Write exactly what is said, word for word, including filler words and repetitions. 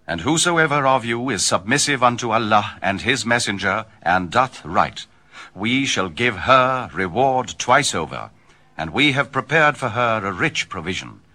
And whosoever of you is submissive unto Allah and his messenger, and doth right, we shall give her reward twice over, and we have prepared for her a rich provision.